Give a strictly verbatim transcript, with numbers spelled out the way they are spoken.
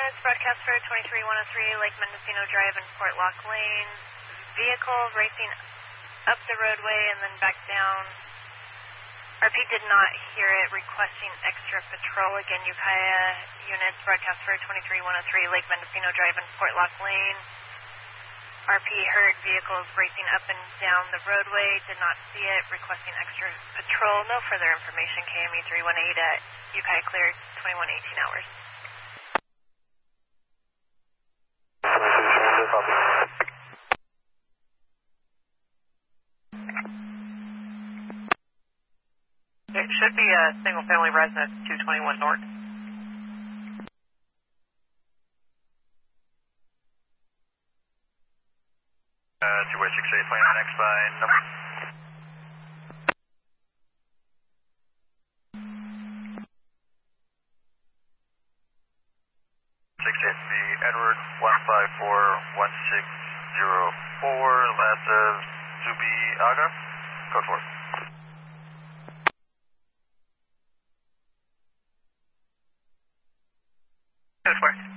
units, broadcast for twenty-three one oh three, Lake Mendocino Drive and Port Lock Lane. Vehicle racing up the roadway and then back down. R P did not hear it, requesting extra patrol. Again, Ukiah units, broadcast for twenty-three one oh three, Lake Mendocino Drive and Port Lock Lane. R P heard vehicles racing up and down the roadway, did not see it, requesting extra patrol. No further information. K M E three one eight at Ukiah cleared, twenty-one eighteen hours. It should be a single-family residence, two twenty-one North. Uh, two way six eight, twenty-nine X by number. six eight B, Edward, one five four one six zero four, last of Zubi Aga, code four. Code four.